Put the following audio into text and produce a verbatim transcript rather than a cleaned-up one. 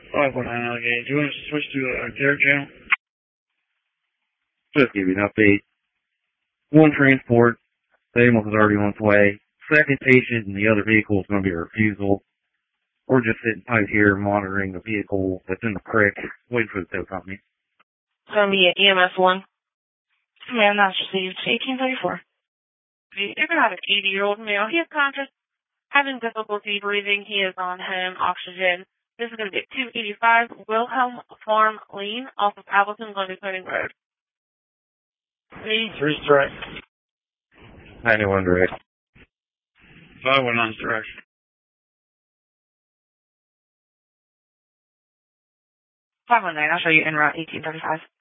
five one nine Alligator. Do you want to switch to a Derek channel? Just give you an update. One transport, the ambulance is already on its way. Second patient in the other vehicle is going to be a refusal. We're just sitting tight here monitoring the vehicle that's in the creek, waiting for the tow company. It's going to be an E M S one. Man, that's received eighteen thirty-four. You're going to have an eighty-year-old male. He is conscious, having difficulty breathing. He is on home oxygen. This is going to be at two eighty-five Wilhelm Farm Lane off of Appleton Lundy Cutting Road. Three strike. ninety-one direct. five one nine strike. five one nine, I'll show you en route eighteen thirty-five.